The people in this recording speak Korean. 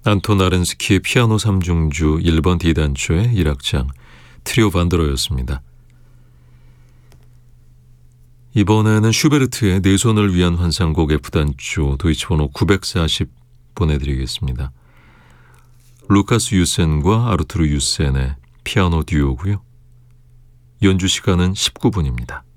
안톤 아렌스키의 피아노 3중주 1번 D단조의 1악장 트리오 반드로였습니다. 이번에는 슈베르트의 내 손을 위한 환상곡 F단조 도이치 번호 940 보내드리겠습니다. 루카스 유센과 아르투르 유센의 피아노 듀오고요. 연주 시간은 19분입니다.